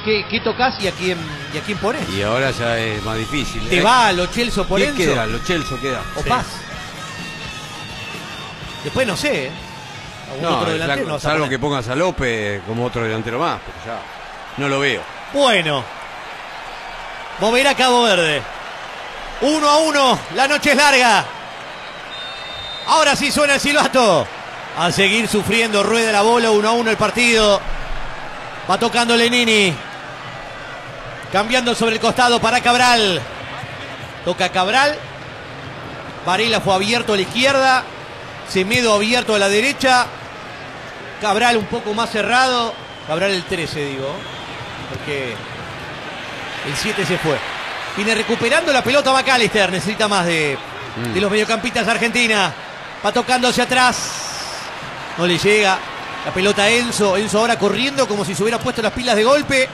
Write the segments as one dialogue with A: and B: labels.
A: ¿Qué tocas y a quién pones?
B: Y ahora ya es más difícil.
A: ¿Te va Lo Celso por
B: ¿Quién
A: Enzo?
B: queda? Lo Celso queda.
A: ¿O
C: Sí.
A: Paz? Después no sé, ¿eh?
B: No,
A: otro delantero no vas a
B: salvo
A: poner.
B: que pongas a López como otro delantero más, pero ya no lo veo.
A: Bueno, moverá Cabo Verde. 1-1, la noche es larga. Ahora sí suena el silbato. A seguir sufriendo, rueda la bola, 1-1 el partido. Va tocando Lenini. Cambiando sobre el costado para Cabral. Toca Cabral. Varela fue abierto a la izquierda. Semedo abierto a la derecha. Cabral un poco más cerrado. Cabral el 13, digo. Porque el 7 se fue. Viene recuperando la pelota McAllister. Necesita más de los mediocampistas de Argentina. Va tocando hacia atrás. No le llega. La pelota a Enzo. Enzo ahora corriendo como si se hubiera puesto las pilas de golpe.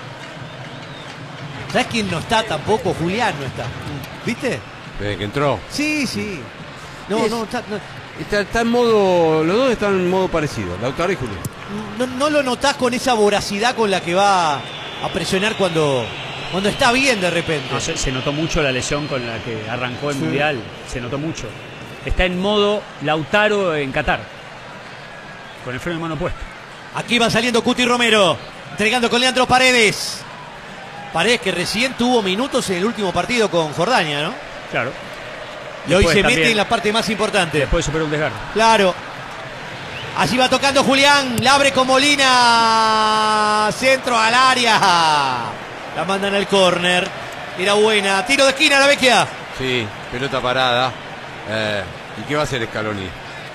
A: ¿Sabes quién no está tampoco? Julián no está. ¿Viste?
B: Desde que entró.
A: Sí. No, está,
B: Está en modo. Los dos están en modo parecido, Lautaro y Julián.
A: no lo notás con esa voracidad con la que va a presionar cuando está bien de repente.
C: No, se notó mucho la lesión con la que arrancó el Mundial. Se notó mucho. Está en modo Lautaro en Qatar. Con el freno de mano puesto.
A: Aquí va saliendo Cuti Romero. Entregando con Leandro Paredes. Paredes que recién tuvo minutos en el último partido con Jordania, ¿no?
C: Claro.
A: Y hoy
C: Después
A: se
C: también,
A: mete en la parte más importante.
C: Después superó un desgarro.
A: Claro. Allí va tocando Julián. La abre con Molina. Centro al área. La mandan al córner. Era buena. Tiro de esquina la Vecchia.
B: Sí, pelota parada. ¿Y qué va a hacer Scaloni?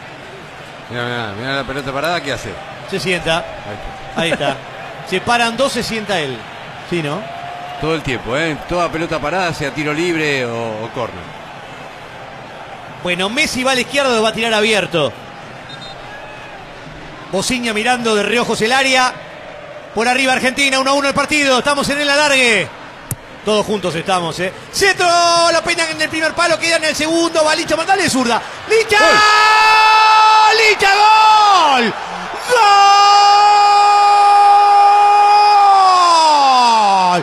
B: Mira la pelota parada, ¿qué hace?
A: Se sienta. Ahí está. Se paran dos, se sienta él. Sí, ¿no?
B: Todo el tiempo, toda pelota parada, sea tiro libre o córner.
A: Bueno, Messi va a la izquierda, va a tirar abierto. Bociña mirando de reojos el área. Por arriba Argentina, 1-1 el partido. Estamos en el alargue. Todos juntos estamos, Centro, lo peinan en el primer palo, queda en el segundo. Va Licha, mandale de zurda. ¡Licha! ¡Gol! ¡Licha, gol! ¡Gol!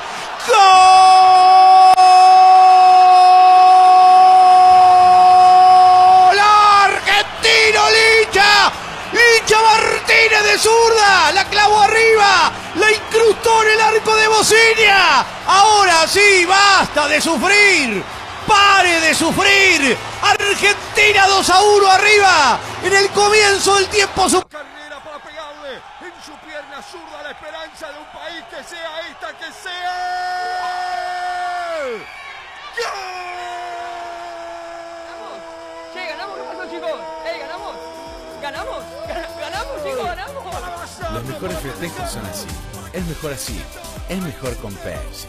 A: ¡Gol! ¡Argentino, Licha! Licha Martínez de zurda. La clavó arriba. La incrustó en el arco de Bociña. Ahora sí, basta de sufrir. Pare de sufrir. Argentina 2-1 arriba. En el comienzo del tiempo.
D: Carrera para pegarle en su pierna zurda la esperanza de un país que sea esta, que sea.
E: ¡Ganamos! Che, ganamos, ¿qué pasó, chicos? ¿Ganamos? ¿Ganamos? ¿Ganamos, chicos? ¿Ganamos?
F: Los mejores festejos son así. Es mejor así. Es mejor con Pepsi.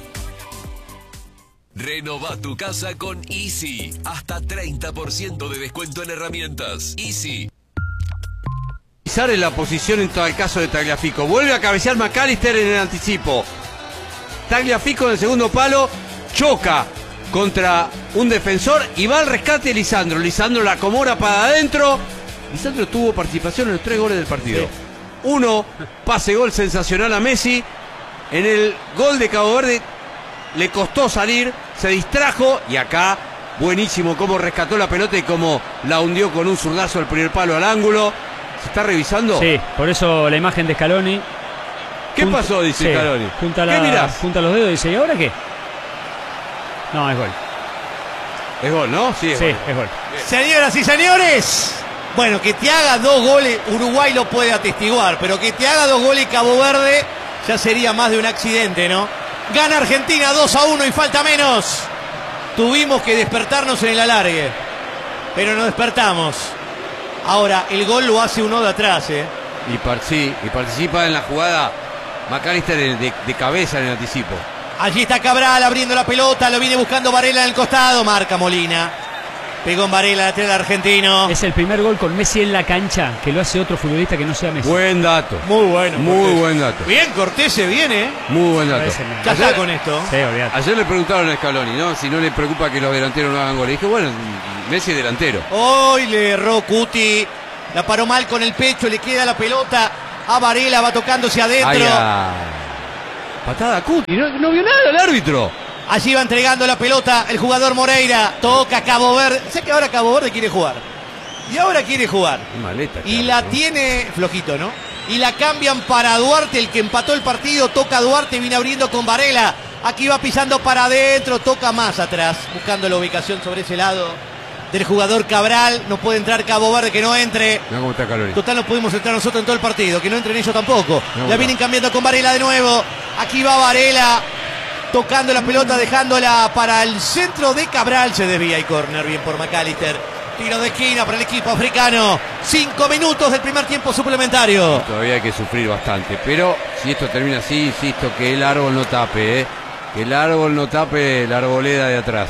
G: Renova tu casa con Easy. Hasta 30% de descuento en herramientas. Easy.
B: En la posición en todo el caso de Tagliafico. Vuelve a cabecear McAllister en el anticipo. Tagliafico en el segundo palo. Choca contra un defensor y va al rescate Lisandro. Lisandro la acomoda para adentro. Lisandro tuvo participación en los 3 goles del partido.
C: Sí.
B: Uno, pase gol sensacional a Messi. En el gol de Cabo Verde le costó salir, se distrajo y acá buenísimo cómo rescató la pelota y cómo la hundió con un zurdazo al primer palo al ángulo. ¿Se está revisando?
C: Sí, por eso la imagen de Scaloni.
B: ¿Qué pasó? Dice Scaloni.
C: ¿Qué
B: mirás?
C: Junta los dedos y dice, ¿y ahora qué? No, es gol.
B: Es gol, ¿no? Sí, es gol.
C: Es gol.
A: Señoras y señores, bueno, que te haga 2 goles, Uruguay lo puede atestiguar, pero que te haga 2 goles Cabo Verde ya sería más de un accidente, ¿no? Gana Argentina 2-1 y falta menos. Tuvimos que despertarnos en el alargue, pero nos despertamos. Ahora, el gol lo hace uno de atrás,
B: Y participa en la jugada McAllister de cabeza en el anticipo.
A: Allí está Cabral abriendo la pelota, lo viene buscando Varela en el costado, marca Molina. Pegó en Varela, lateral argentino.
C: Es el primer gol con Messi en la cancha que lo hace otro futbolista que no sea Messi.
B: Buen dato.
A: Muy bueno.
B: Muy
A: Cortés.
B: buen dato.
A: Bien, Cortés se viene.
B: Muy buen dato.
A: Ya está con esto.
C: Sí, olvidate.
B: Ayer le preguntaron a Scaloni, ¿no? Si no le preocupa que los delanteros no hagan goles. Dije, bueno, Messi es delantero.
A: Hoy le erró Cuti. La paró mal con el pecho, le queda la pelota a Varela, va tocándose adentro.
B: Patada a Cuti, no vio nada el árbitro.
A: Allí va entregando la pelota el jugador Moreira. Toca Cabo Verde. Sé que ahora Cabo Verde quiere jugar. Y ahora quiere jugar.
B: Qué maleta,
A: Y la tiene flojito, ¿no? Y la cambian para Duarte, el que empató el partido. Toca Duarte, viene abriendo con Varela. Aquí va pisando para adentro, toca más atrás, buscando la ubicación sobre ese lado del jugador Cabral. No puede entrar Cabo Verde, que no entre.
B: Mira cómo está Calori.
A: Total, no pudimos entrar nosotros en todo el partido, que no entren ellos tampoco.
B: No,
A: La vienen cambiando con Varela de nuevo. Aquí va Varela, tocando la pelota, dejándola para el centro de Cabral. Se desvía y córner, bien por McAllister. Tiro de esquina para el equipo africano. 5 minutos del primer tiempo suplementario.
B: Todavía hay que sufrir bastante, pero si esto termina así, insisto, que el árbol no tape, ¿eh? Que el árbol no tape la arboleda de atrás.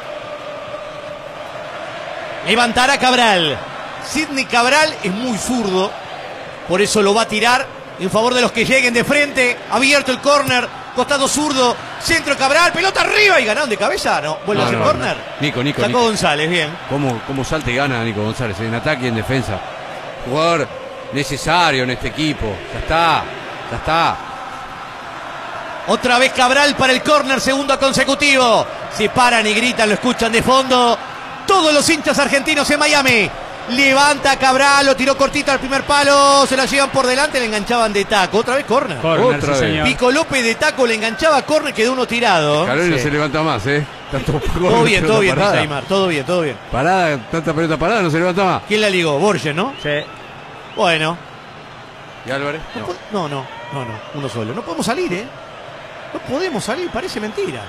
A: Levantará Cabral. Sidney Cabral es muy zurdo, por eso lo va a tirar en favor de los que lleguen de frente. Abierto el córner, costado zurdo, centro Cabral, pelota arriba y ganaron de cabeza. No, vuelve a hacer córner.
B: Nico.
A: Sacó González, bien.
B: ¿Cómo salta y gana Nico González en ataque y en defensa? Jugador necesario en este equipo. Ya está.
A: Otra vez Cabral para el córner, segundo consecutivo. Se paran y gritan, lo escuchan de fondo todos los hinchas argentinos en Miami. Levanta Cabral, lo tiró cortito al primer palo, se la llevan por delante, le enganchaban de taco. Otra vez córner.
B: Otra vez.
A: Pico López de taco le enganchaba córner, quedó uno tirado.
B: Calori no
A: Sí.
B: se levanta más, ¿eh?
A: Todo bien, dice Aymar, todo bien.
B: Parada, tanta pelota parada, no se levanta más.
A: ¿Quién la ligó? Borges, ¿no?
C: Sí.
A: Bueno.
B: ¿Y Álvarez? No.
A: No, uno solo. No podemos salir, ¿eh? No podemos salir, parece mentira.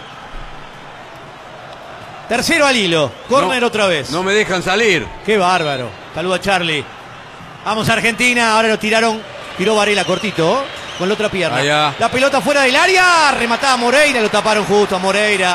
A: Tercero al hilo, córner otra vez.
B: No me dejan salir.
A: Qué bárbaro. Saluda a Charlie. Vamos a Argentina, ahora lo tiró Varela cortito, con la otra pierna.
B: Allá.
A: La pelota fuera del área, remataba Moreira, lo taparon justo a Moreira.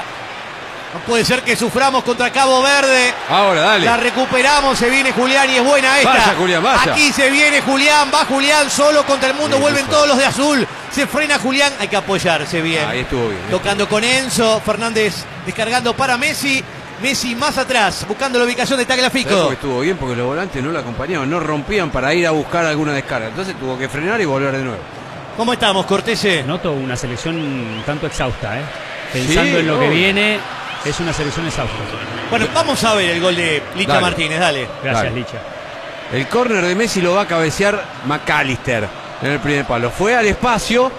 A: No puede ser que suframos contra Cabo Verde.
B: Ahora, dale.
A: La recuperamos, se viene Julián y es buena esta.
B: Vaya, Julián, vaya.
A: Aquí se viene Julián, va Julián solo contra el mundo,
B: Sí,
A: vuelven
B: eso.
A: todos los de azul. Se frena Julián, hay que apoyarse bien.
B: Ahí estuvo bien.
A: Tocando con Enzo, Fernández descargando para Messi. Messi más atrás, buscando la ubicación de Tagliafico.
B: Estuvo bien porque los volantes no lo acompañaban, no rompían para ir a buscar alguna descarga. Entonces tuvo que frenar y volver de nuevo.
A: ¿Cómo estamos, Cortese?
C: Noto una selección un tanto exhausta, ¿eh? Pensando en lo que viene, es una selección exhausta.
A: Bueno, vamos a ver el gol de Licha
B: Dale.
A: Martínez, dale.
C: Gracias,
B: Dale.
C: Licha.
B: El córner de Messi lo va a cabecear McAllister en el primer palo. Fue al espacio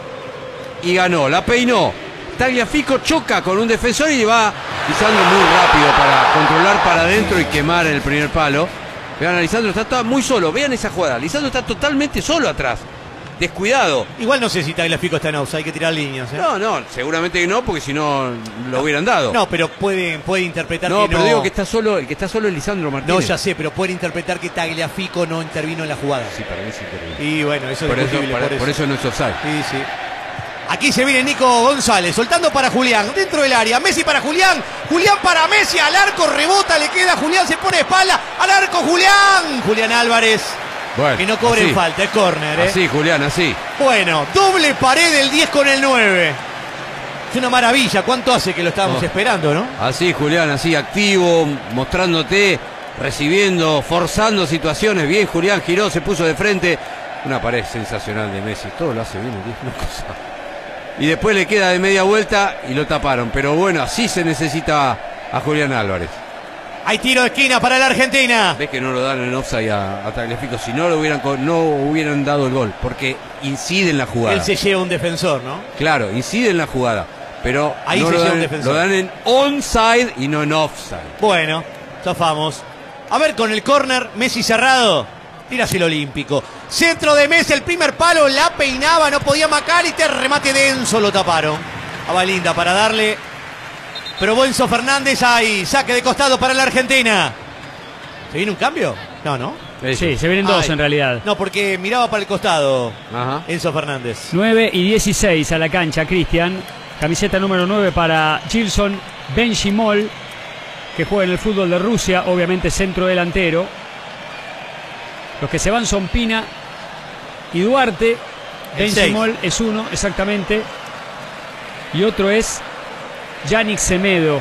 B: y ganó, la peinó. Tagliafico choca con un defensor y va pisando muy rápido para controlar para adentro y quemar el primer palo. Vean, a Lisandro está muy solo. Vean esa jugada. Lisandro está totalmente solo atrás. Descuidado.
A: Igual no sé si Tagliafico está en offside, hay que tirar líneas, ¿eh?
B: No, seguramente que no, porque si no lo hubieran dado.
A: No, pero puede interpretar
B: No,
A: que
B: pero
A: no.
B: digo que está solo, el que está solo es Lisandro Martínez.
A: No, ya sé, pero puede interpretar que Tagliafico no intervino en la jugada.
B: Sí, para mí sí intervino.
A: Y bueno, eso es
B: Por eso,
A: discutible,
B: por eso no es offside.
A: Sí. Aquí se viene Nico González, soltando para Julián, dentro del área. Messi para Julián, Julián para Messi, al arco, rebota, le queda Julián, se pone de espalda, al arco Julián. Julián Álvarez,
B: Bueno,
A: que no cobre
B: así.
A: falta, es córner, ¿eh?
B: Así, Julián, así.
A: Bueno, doble pared del 10 con el 9. Es una maravilla, ¿cuánto hace que lo estábamos esperando, no?
B: Así, Julián, así, activo, mostrándote, recibiendo, forzando situaciones. Bien, Julián giró, se puso de frente. Una pared sensacional de Messi, todo lo hace bien, es una cosa. Y después le queda de media vuelta y lo taparon. Pero bueno, así se necesita a Julián Álvarez.
A: Hay tiro de esquina para la Argentina.
B: Ves que no lo dan en offside a Tagliafico. Si no lo hubieran dado el gol, porque incide en la jugada.
A: Él se lleva un defensor, ¿no?
B: Claro, incide en la jugada. Pero
A: Ahí
B: no
A: se
B: lo
A: lleva
B: dan,
A: un defensor.
B: lo dan en onside y no en offside.
A: Bueno, zafamos. A ver, con el córner, Messi cerrado. Tiras el olímpico. Centro de Messi, el primer palo, la peinaba, no podía McAllister, remate denso, lo taparon. A linda para darle. Pero Enzo Fernández, hay saque de costado para la Argentina. ¿Se viene un cambio? No.
C: Sí, se vienen dos
A: Ay.
C: en realidad.
A: No, porque miraba para el costado
B: Ajá.
A: Enzo Fernández.
C: 9 y 16 a la cancha, Cristian. Camiseta número 9 para Gilson Benchimol, que juega en el fútbol de Rusia, obviamente centro delantero. Los que se van son Pina y Duarte.
A: El
C: Benchimol es uno, exactamente. Y otro es Yannick Semedo,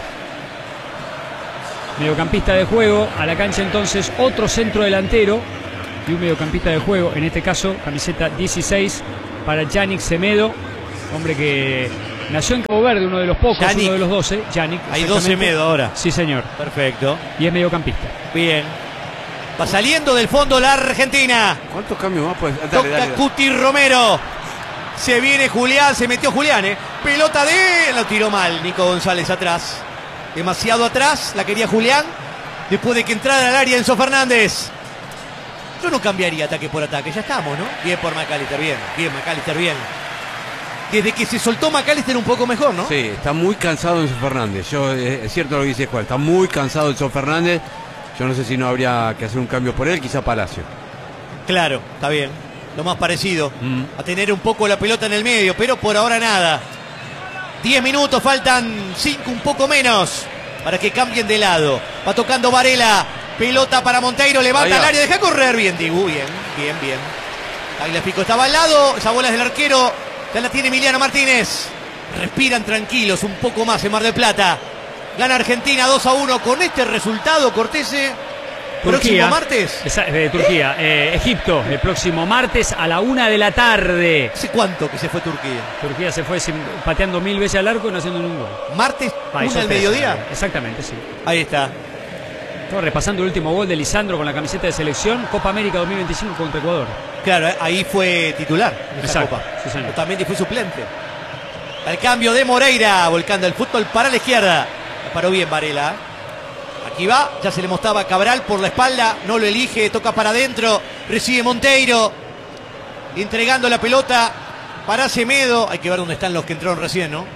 C: mediocampista de juego. A la cancha entonces otro centro delantero y un mediocampista de juego, en este caso camiseta 16 para Yannick Semedo. Hombre que nació en Cabo Verde, uno de los pocos,
A: Yannick.
C: uno de los 12. Yannick.
A: Hay 12
C: exactamente.
A: Medo ahora.
C: Sí, señor.
A: Perfecto.
C: Y es mediocampista.
A: Bien. Va saliendo del fondo la Argentina.
B: ¿Cuántos cambios más puedes?
A: Toca Cuti Romero. Se viene Julián, se metió Julián, pelota de... Lo tiró mal Nico González atrás. Demasiado atrás, la quería Julián. Después de que entrara al área Enzo Fernández. Yo no cambiaría ataque por ataque, ya estamos, ¿no? Bien por McAllister, bien. Bien, McAllister, bien. Desde que se soltó McAllister un poco mejor, ¿no?
B: Sí, está muy cansado Enzo Fernández. Es cierto lo que dice Juan, está muy cansado Enzo Fernández. Yo no sé si no habría que hacer un cambio por él, quizá Palacio.
A: Claro, está bien. Lo más parecido a tener un poco la pelota en el medio, pero por ahora nada. 10 minutos, faltan 5, un poco menos, para que cambien de lado. Va tocando Varela, pelota para Monteiro, levanta el área, deja correr bien, Dibu, bien. Tagliafico estaba al lado, esa bola es del arquero, ya la tiene Emiliano Martínez. Respiran tranquilos un poco más en Mar del Plata. Gana Argentina 2-1 con este resultado, Cortese. Próximo martes.
C: Turquía, Egipto, el próximo martes a la 1 de la tarde.
A: ¿Hace cuánto que se fue Turquía?
C: Turquía se fue pateando 1000 veces al arco y no haciendo ningún gol.
A: ¿Martes? ¿1 al mediodía?
C: Exactamente, sí.
A: Ahí está.
C: Estaba repasando el último gol de Lisandro con la camiseta de selección, Copa América 2025 contra Ecuador.
A: Claro, ahí fue titular en esa
C: Exacto,
A: Copa.
C: sí, señor.
A: También fue suplente. El cambio de Moreira, volcando el fútbol para la izquierda. La paró bien Varela. Aquí va, ya se le mostraba a Cabral por la espalda, no lo elige, toca para adentro, recibe Monteiro, entregando la pelota para Semedo. Hay que ver dónde están los que entraron recién, ¿no?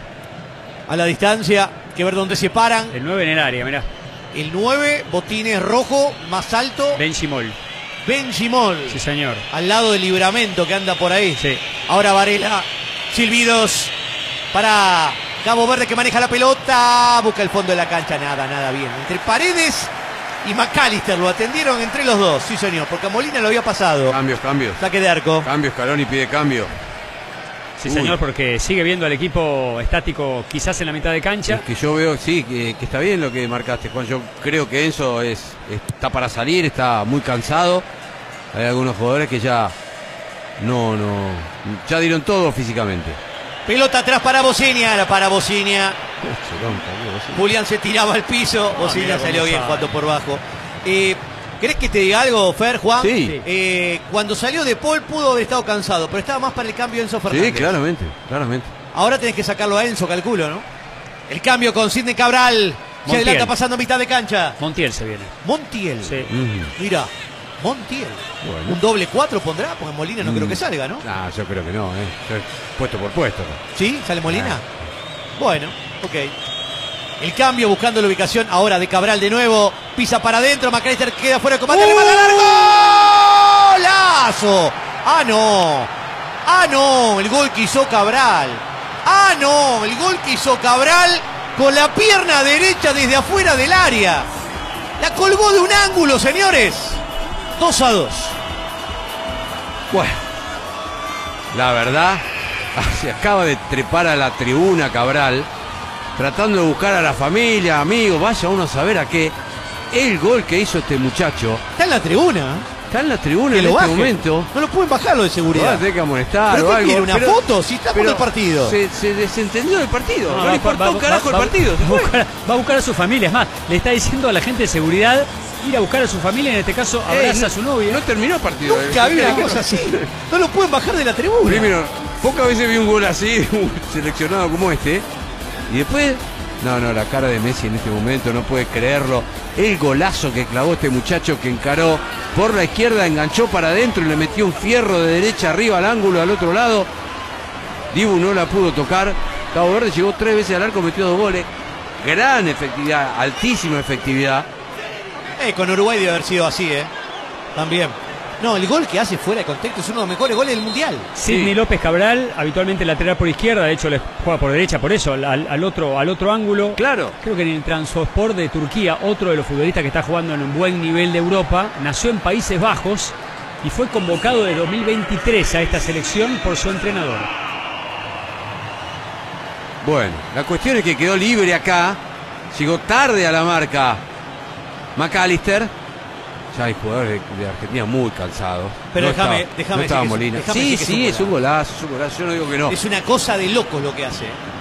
A: A la distancia, hay que ver dónde se paran.
C: El 9 en el área, mirá.
A: El 9, botines rojo, más alto.
C: Benchimol.
A: Benchimol.
C: Sí, señor.
A: Al lado del Libramento que anda por ahí.
C: Sí.
A: Ahora Varela, silbidos para Cabo Verde que maneja la pelota, busca el fondo de la cancha, nada bien. Entre Paredes y McAllister lo atendieron entre los dos, sí señor, porque a Molina lo había pasado.
B: Cambios.
A: Saque de arco.
B: Cambios, Scaloni pide cambio.
C: Sí, señor, porque sigue viendo al equipo estático quizás en la mitad de cancha.
B: Es que yo veo, sí, que está bien lo que marcaste, Juan. Yo creo que Enzo está para salir, está muy cansado. Hay algunos jugadores que ya ya dieron todo físicamente.
A: Pelota atrás para Bocinia, Julián se tiraba al piso, Bocinia salió bien jugando por bajo. ¿Querés que te diga algo, Fer, Juan?
B: Sí.
A: Cuando salió De Paul pudo haber estado cansado, pero estaba más para el cambio de Enzo Fernández.
B: Sí, claramente.
A: Ahora tenés que sacarlo a Enzo, calculo, ¿no? El cambio con Sidney Cabral. Se adelanta pasando a mitad de cancha.
C: Montiel se viene.
A: Montiel.
C: Sí.
A: Mira, Montiel.
B: Bueno.
A: Un doble 4 pondrá, porque Molina no creo que salga, ¿no?
B: Ah, yo creo que no, puesto por puesto.
A: ¿Sí? ¿Sale Molina? Bueno, ok. El cambio buscando la ubicación ahora de Cabral de nuevo. Pisa para adentro, McAllister queda fuera de combate, remata largo. ¡Golazo! ¡Ah, no! El gol que hizo Cabral. El gol que hizo Cabral con la pierna derecha desde afuera del área. La colgó de un ángulo, señores. 2-2.
B: Bueno, la verdad, se acaba de trepar a la tribuna Cabral, tratando de buscar a la familia, amigos, vaya uno a saber a qué. El gol que hizo este muchacho.
A: Está en la tribuna.
B: Está en la tribuna
A: Que
B: en
A: lo
B: este
A: bajen.
B: momento.
A: No lo pueden bajar lo de seguridad.
B: Va a tener que amonestar
A: ¿Pero
B: o
A: qué
B: algo.
A: quiere, una foto? Si está por el partido.
B: Se desentendió del partido. No,
C: va
B: le importó un carajo el partido. Se
C: Va
B: fue.
C: a buscar a su familia. Es más, le está diciendo a la gente de seguridad ir a buscar a su familia. En este caso, abraza a su novia.
B: No terminó el partido.
A: Nunca vi una cosa así. No lo pueden bajar de la tribuna.
B: Primero, pocas veces vi un gol así, un seleccionado como este. Y después, no, la cara de Messi en este momento, no puede creerlo. El golazo que clavó este muchacho que encaró por la izquierda, enganchó para adentro y le metió un fierro de derecha arriba al ángulo al otro lado. Dibu no la pudo tocar. Cabo Verde llegó 3 veces al arco, metió 2 goles. Gran efectividad, altísima efectividad.
A: Con Uruguay debe haber sido así, También. No, el gol que hace fuera de contexto es uno de los mejores goles del Mundial.
C: Sidney López Cabral, habitualmente lateral por izquierda, de hecho le juega por derecha, por eso, al otro ángulo.
B: Claro.
C: Creo que en el Trabzonspor de Turquía, otro de los futbolistas que está jugando en un buen nivel de Europa, nació en Países Bajos y fue convocado de 2023 a esta selección por su entrenador.
B: Bueno, la cuestión es que quedó libre acá. Llegó tarde a la marca McAllister. Ya hay jugadores de Argentina muy cansados.
A: Pero
B: no
A: déjame
B: estaba
A: decir que
B: Molina.
A: déjame
B: Sí,
A: decir que
B: sí, es un golazo, yo no digo que no.
A: Es una cosa de loco lo que hace.